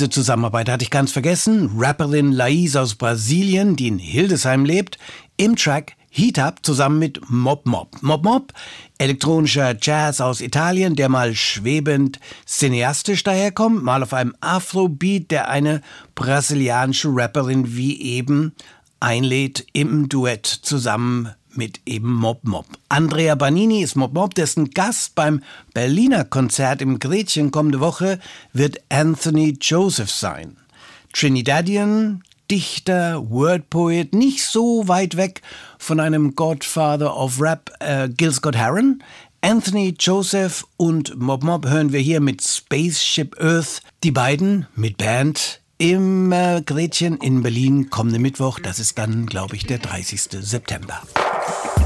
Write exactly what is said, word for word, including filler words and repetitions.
diese Zusammenarbeit hatte ich ganz vergessen. Rapperin Laís aus Brasilien, die in Hildesheim lebt, im Track Heat Up zusammen mit Mob Mob. Mob Mob, elektronischer Jazz aus Italien, der mal schwebend cineastisch daherkommt, mal auf einem Afrobeat, der eine brasilianische Rapperin wie eben einlädt im Duett zusammen mit eben Mob Mob. Andrea Banini ist Mob Mob, dessen Gast beim Berliner Konzert im Gretchen kommende Woche wird Anthony Joseph sein. Trinidadian, Dichter, Wordpoet, nicht so weit weg von einem Godfather of Rap, äh, Gil Scott-Heron. Anthony Joseph und Mob Mob hören wir hier mit Spaceship Earth. Die beiden mit Band im äh, Gretchen in Berlin kommenden Mittwoch. Das ist dann, glaube ich, der dreißigste September.